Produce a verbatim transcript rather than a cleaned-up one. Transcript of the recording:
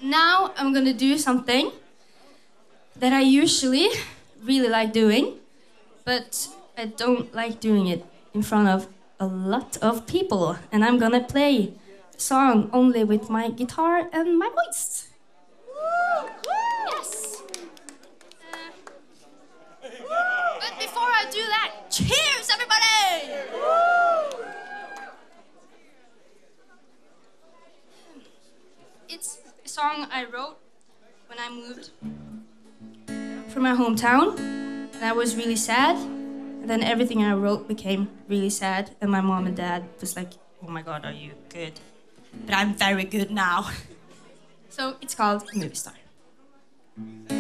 Now I'm gonna do something that I usually really like doing, but I don't like doing it in front of a lot of people. And I'm gonna play a song only with my guitar and my voice. Yes. Uh, but before I do that, cheers, everybody! It's a song I wrote when I moved from my hometown, and I was really sad. And then everything I wrote became really sad, and my mom and dad was like, "Oh my God, are you good?" But I'm very good now. So it's called Movie Star.